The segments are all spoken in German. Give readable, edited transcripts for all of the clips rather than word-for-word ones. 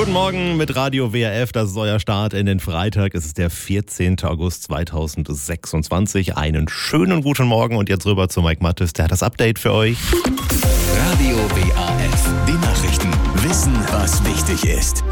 Guten Morgen mit Radio WRF, das ist euer Start in den Freitag. Es ist der 14. August 2026. Einen schönen guten Morgen und jetzt rüber zu Mike Mattes, der hat das Update für euch. Radio WRF, die Nachrichten, wissen, was wichtig ist.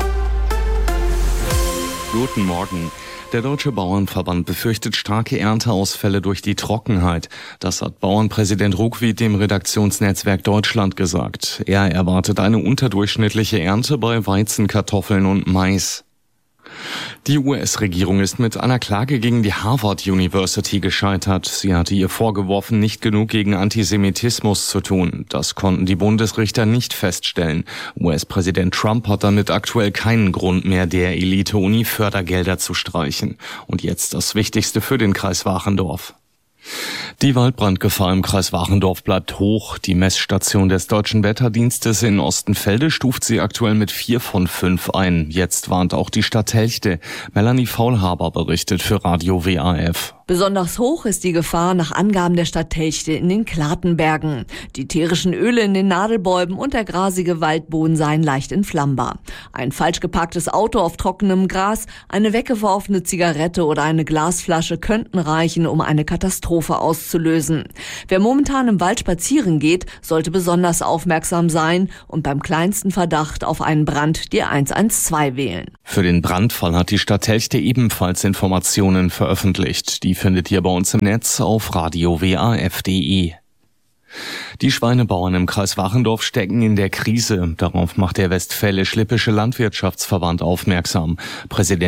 Guten Morgen. Der Deutsche Bauernverband befürchtet starke Ernteausfälle durch die Trockenheit. Das hat Bauernpräsident Ruckwied dem Redaktionsnetzwerk Deutschland gesagt. Er erwartet eine unterdurchschnittliche Ernte bei Weizen, Kartoffeln und Mais. Die US-Regierung ist mit einer Klage gegen die Harvard University gescheitert. Sie hatte ihr vorgeworfen, nicht genug gegen Antisemitismus zu tun. Das konnten die Bundesrichter nicht feststellen. US-Präsident Trump hat damit aktuell keinen Grund mehr, der Elite-Uni Fördergelder zu streichen. Und jetzt das Wichtigste für den Kreis Wachendorf. Die Waldbrandgefahr im Kreis Wachendorf bleibt hoch. Die Messstation des Deutschen Wetterdienstes in Ostenfelde stuft sie aktuell mit 4 von 5 ein. Jetzt warnt auch die Stadt Telchte. Melanie Faulhaber berichtet für Radio WRF. Besonders hoch ist die Gefahr nach Angaben der Stadt Telchte in den Klatenbergen. Die tierischen Öle in den Nadelbäumen und der grasige Waldboden seien leicht entflammbar. Ein falsch geparktes Auto auf trockenem Gras, eine weggeworfene Zigarette oder eine Glasflasche könnten reichen, um eine Katastrophe auszulösen. Wer momentan im Wald spazieren geht, sollte besonders aufmerksam sein und beim kleinsten Verdacht auf einen Brand die 112 wählen. Für den Brandfall hat die Stadt Telchte ebenfalls Informationen veröffentlicht. Die findet ihr bei uns im Netz auf radiowrf.de. Die Schweinebauern im Kreis Wachendorf stecken in der Krise. Darauf macht der Westfälisch-Lippische Landwirtschaftsverband aufmerksam. Präsident